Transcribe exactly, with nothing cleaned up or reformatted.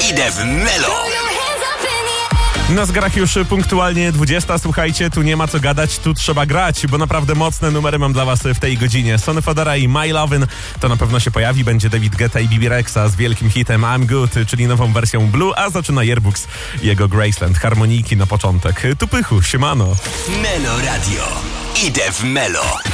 Idę w Melo. Na zegarach już punktualnie dwudziesta. Słuchajcie, tu nie ma co gadać, tu trzeba grać, bo naprawdę mocne numery mam dla was w tej godzinie. Sonny Fodera i My Lovin' to na pewno się pojawi. Będzie David Guetta i Bibi Rexa z wielkim hitem I'm Good, czyli nową wersją Blue, a zaczyna Yerbooks i jego Graceland. Harmonijki na początek. Tu pychu, siemano. Melo Radio. Idę w Melo.